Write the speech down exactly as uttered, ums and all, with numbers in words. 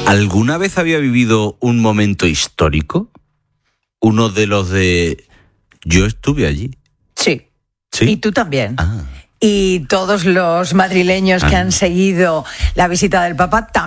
¿Alguna vez había vivido un momento histórico? Uno de los de... Yo estuve allí. Sí. ¿Sí? Y tú también. Ah. Y todos los madrileños ah. que han seguido la visita del Papa también.